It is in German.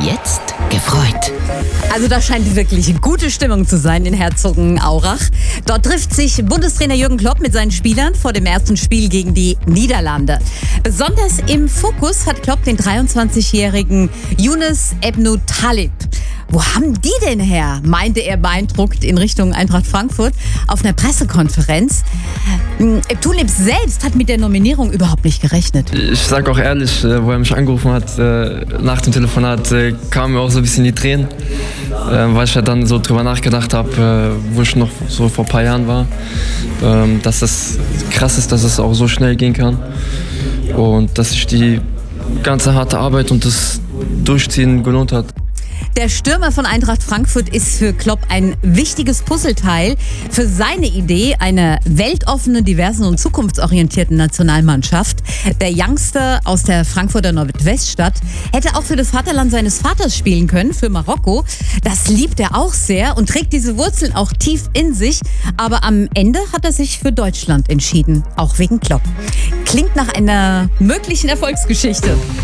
Jetzt gefreut. Also da scheint wirklich gute Stimmung zu sein in Herzogenaurach. Dort trifft sich Bundestrainer Jürgen Klopp mit seinen Spielern vor dem ersten Spiel gegen die Niederlande. Besonders im Fokus hat Klopp den 23-jährigen Younes Ebnou Talib. Wo haben die denn her? Meinte er beeindruckt in Richtung Eintracht Frankfurt auf einer Pressekonferenz. Talib selbst hat mit der Nominierung überhaupt nicht gerechnet. Ich sage auch ehrlich, wo er mich angerufen hat, nach dem Telefonat kamen mir auch so ein bisschen die Tränen, weil ich ja dann so drüber nachgedacht habe, wo ich noch so vor ein paar Jahren war, dass das krass ist, dass es auch so schnell gehen kann und dass sich die ganze harte Arbeit und das Durchziehen gelohnt hat. Der Stürmer von Eintracht Frankfurt ist für Klopp ein wichtiges Puzzleteil für seine Idee einer weltoffenen, diversen und zukunftsorientierten Nationalmannschaft. Der Youngster aus der Frankfurter Nordweststadt hätte auch für das Vaterland seines Vaters spielen können, für Marokko. Das liebt er auch sehr und trägt diese Wurzeln auch tief in sich. Aber am Ende hat er sich für Deutschland entschieden, auch wegen Klopp. Klingt nach einer möglichen Erfolgsgeschichte.